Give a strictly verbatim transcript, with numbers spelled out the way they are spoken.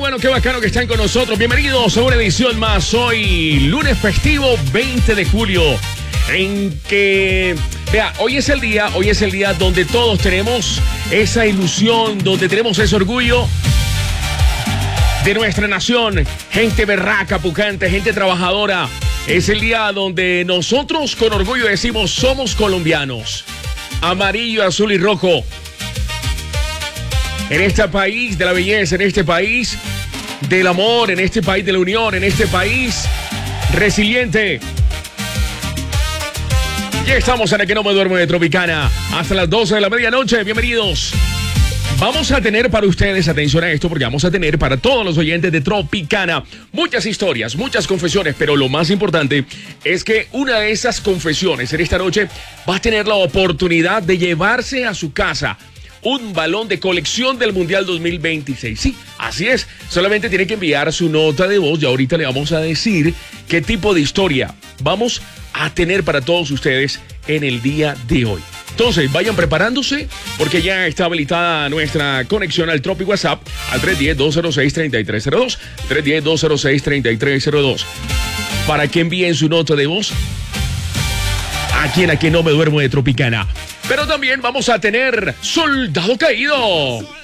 bueno, qué bacano que están con nosotros. Bienvenidos a una edición más. Hoy, lunes festivo veinte de julio, en que, vea, hoy es el día, hoy es el día donde todos tenemos esa ilusión, donde tenemos ese orgullo de nuestra nación. Gente berraca, pucante, gente trabajadora. Es el día donde nosotros con orgullo decimos somos colombianos. Amarillo, azul y rojo. En este país de la belleza, en este país del amor, en este país de la unión, en este país resiliente. Ya estamos en el que no me duermo de Tropicana. Hasta las doce de la medianoche. Bienvenidos. Vamos a tener para ustedes, atención a esto, porque vamos a tener para todos los oyentes de Tropicana muchas historias, muchas confesiones, pero lo más importante es que una de esas confesiones en esta noche va a tener la oportunidad de llevarse a su casa un balón de colección del Mundial dos mil veintiséis. Sí, así es. Solamente tiene que enviar su nota de voz y ahorita le vamos a decir qué tipo de historia vamos a tener para todos ustedes en el día de hoy. Entonces, vayan preparándose porque ya está habilitada nuestra conexión al Tropi WhatsApp al tres uno cero, dos cero seis, tres tres cero dos, tres uno cero, dos cero seis, tres tres cero dos, para que envíen su nota de voz aquí en A Que No Me Duermo de Tropicana. Pero también vamos a tener Soldado Caído.